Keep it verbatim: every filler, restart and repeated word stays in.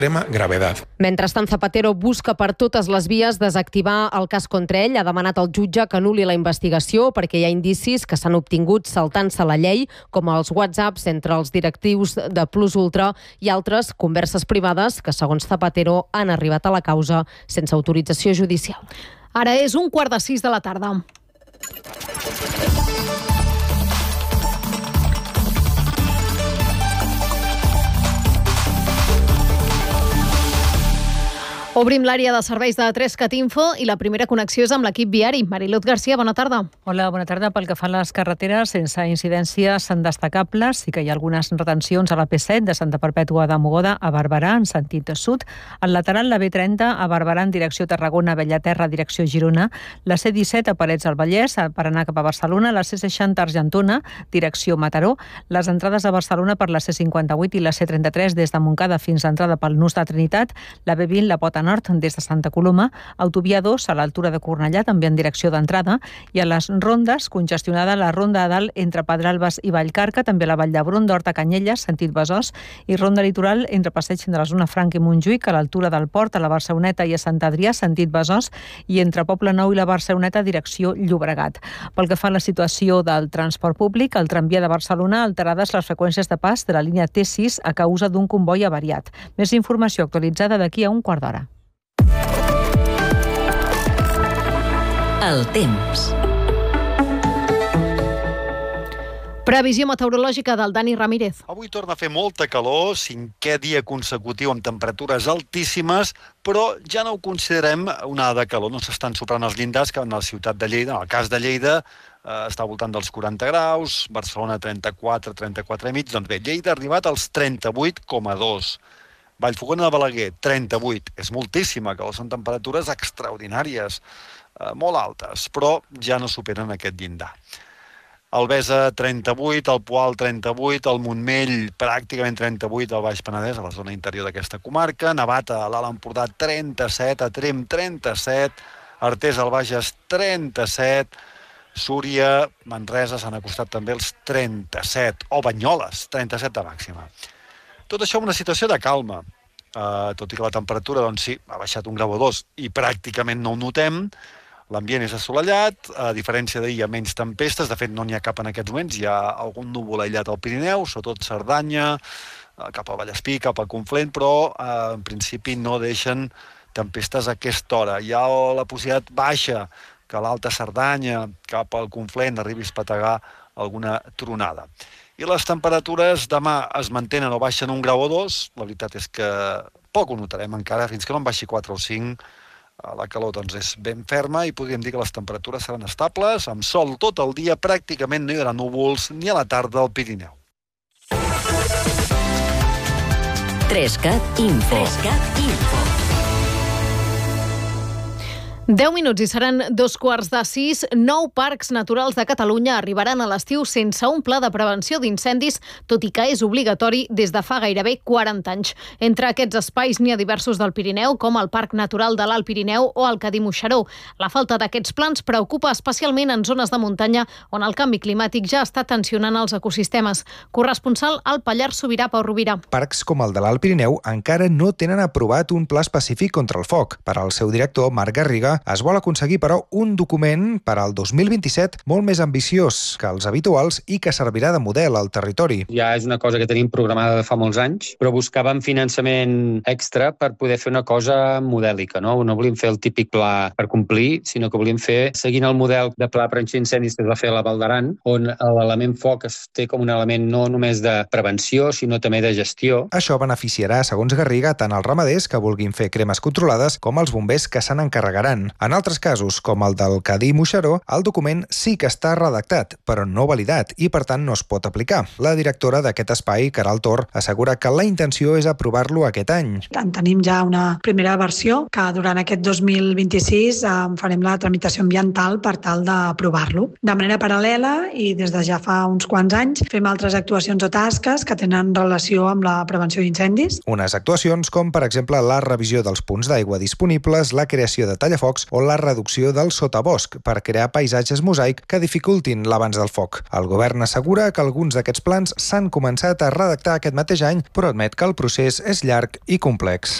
extrema gravedad. Mentrestant, Zapatero busca per totes les vies desactivar el cas contra ell. Ha demanat al jutge que anul·li la investigació perquè hi ha indicis que s'han obtingut saltant-se la llei, com els whatsapps entre els directius de Plus Ultra i altres converses privades que, segons Zapatero, han arribat a la causa sense autorització judicial. Ara és un quart de sis de la tarda. Obrim l'àrea de serveis de Trescat Info i la primera connexió és amb l'equip viari. Marilot Garcia, bona tarda. Hola, bona tarda. Pel que fa a les carreteres, sense incidències destacables, sí que hi ha algunes retencions a la P set de Santa Perpètua de Mogoda a Barberà, en sentit sud. Al lateral, la B trenta a Barberà en direcció Tarragona, Bellaterra, direcció Girona. La C disset a Parets del Vallès per anar cap a Barcelona. La C seixanta a Argentona, direcció Mataró. Les entrades a Barcelona per la C cinquanta-vuit i la C trenta-tres des de Montcada fins a entrada pel Nus de Trinitat. La B vint, la Pota Nord, des de Santa Coloma, autovia dos a l'altura de Cornellà, també en direcció d'entrada, i a les rondes, congestionada la ronda a dalt entre Pedralbes i Vallcarca, també a la Vall d'Hebron, d'Horta Canyelles, sentit Besòs, i ronda litoral entre Passeig de la Zona Franca i Montjuïc, a l'altura del Port, a la Barceloneta i a Sant Adrià, sentit Besòs, i entre Poble Nou i la Barceloneta, direcció Llobregat. Pel que fa a la situació del transport públic, el tramvia de Barcelona, alterades les freqüències de pas de la línia T sis a causa d'un comboi avariat. Més informació actualitzada d'aquí a un quart d'hora. El temps. Previsió meteorològica del Dani Ramírez. Avui torna a fer molta calor, cinquè dia consecutiu amb temperatures altíssimes, però ja no ho considerem una onada de calor. No s'estan superant els llindars que en la ciutat de Lleida, en el cas de Lleida, eh, està al voltant dels quaranta graus, Barcelona trenta-quatre, trenta-quatre i mig, doncs bé, Lleida ha arribat als trenta-vuit coma dos. Vallfogona de Balaguer, trenta-vuit. És moltíssima, que són temperatures extraordinàries, eh, molt altes, però ja no superen aquest llindar. Albesa, trenta-vuit, el Poal, trenta-vuit, el Montmell, pràcticament trenta-vuit, al Baix Penedès, a la zona interior d'aquesta comarca, Navata, a l'Alt Empordà, trenta-set, a Tremp, trenta-set, Artés, al Bages, trenta-set, Súria, Manresa s'han acostat també els trenta-set, o Banyoles, trenta-set de màxima. Tot això amb una situació de calma, uh, tot i que la temperatura, doncs sí, ha baixat un grau o dos i pràcticament no ho notem. L'ambient és assolellat, a diferència d'ahir hi ha menys tempestes, de fet no n'hi ha cap en aquests moments, hi ha algun núvol aïllat al Pirineu, sobretot Cerdanya, uh, cap al Vallespí, cap al Conflent, però uh, en principi no deixen tempestes a aquesta hora. Hi ha la possibilitat baixa que a l'Alta Cerdanya, cap al Conflent, arribi a espetegar alguna tronada. I les temperatures demà es mantenen o baixen un grau o dos. La veritat és que poc ho notarem encara, fins que no en baixi quatre o cinc. La calor doncs, és ben ferma i podríem dir que les temperatures seran estables, amb sol tot el dia, pràcticament no hi haurà núvols ni a la tarda al Pirineu. Trescat Info. Trescat Info. deu minuts i seran dos quarts de sis. Nou parcs naturals de Catalunya arribaran a l'estiu sense un pla de prevenció d'incendis, tot i que és obligatori des de fa gairebé quaranta anys. Entre aquests espais n'hi ha diversos del Pirineu, com el Parc Natural de l'Alt Pirineu o el Cadí-Moixeró. La falta d'aquests plans preocupa especialment en zones de muntanya on el canvi climàtic ja està tensionant els ecosistemes. Corresponsal al Pallars Sobirà, Pau Rovira. Parcs com el de l'Alt Pirineu encara no tenen aprovat un pla específic contra el foc. Per al seu director, Marc Garriga, es vol aconseguir, però, un document per al dos mil vint-i-set molt més ambiciós que els habituals i que servirà de model al territori. Ja és una cosa que tenim programada de fa molts anys, però buscàvem finançament extra per poder fer una cosa modèlica, no? No volíem fer el típic pla per complir, sinó que volíem fer, seguint el model de pla prevenció incendis que es va fer a la Val d'Aran, on l'element foc es té com un element no només de prevenció, sinó també de gestió. Això beneficiarà, segons Garriga, tant els ramaders que vulguin fer cremes controlades com els bombers que se n'encarregaran. En altres casos, com el del Cadí-Moixeró, el document sí que està redactat, però no validat, i per tant no es pot aplicar. La directora d'aquest espai, Caral Tor, assegura que la intenció és aprovar-lo aquest any. En tenim ja una primera versió, que durant aquest dos mil vint-i-sis eh, farem la tramitació ambiental per tal d'aprovar-lo. De manera paral·lela, i des de ja fa uns quants anys, fem altres actuacions o tasques que tenen relació amb la prevenció d'incendis. Unes actuacions com, per exemple, la revisió dels punts d'aigua disponibles, la creació de tallafocs focs o la reducció del sotabosc per crear paisatges mosaic que dificultin l'avanç del foc. El govern assegura que alguns d'aquests plans s'han començat a redactar aquest mateix any, però admet que el procés és llarg i complex.